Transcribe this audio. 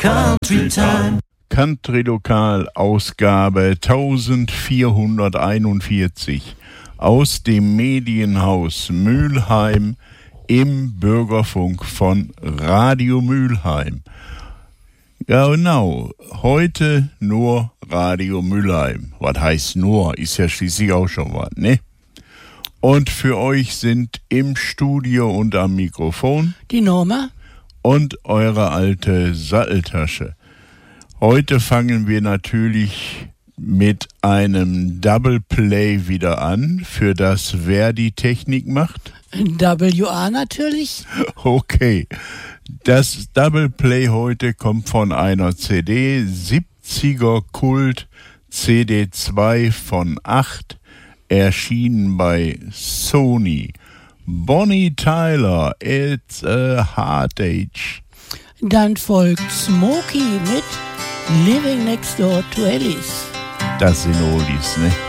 Country Time. Country Lokal, Ausgabe 1441 aus dem Medienhaus Mülheim im Bürgerfunk von Radio Mülheim. Ja, genau, heute nur Radio Mülheim. Was heißt nur? Ist ja schließlich auch schon was, ne? Und für euch sind im Studio und am Mikrofon die Norma und eure alte Satteltasche. Heute fangen wir natürlich mit einem Double Play wieder an, für das wer die Technik macht. WA natürlich. Okay, das Double Play heute kommt von einer CD, 70er Kult CD2 von 8, erschienen bei Sony. Bonnie Tyler, It's a Hard Age. Dann folgt Smokey mit Living Next Door to Alice. Das sind Oldies, ne?